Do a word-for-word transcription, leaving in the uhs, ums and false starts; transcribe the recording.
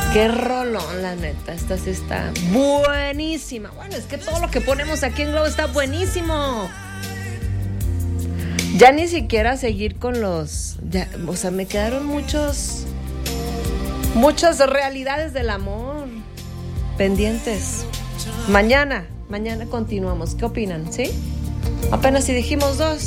Qué rolón, la neta. Esta sí está buenísima. Bueno, es que todo lo que ponemos aquí en Globo está buenísimo. Ya ni siquiera seguir con los... Ya, o sea, me quedaron muchos... Muchas realidades del amor pendientes. Mañana, mañana continuamos. ¿Qué opinan? ¿Sí? Apenas si dijimos dos.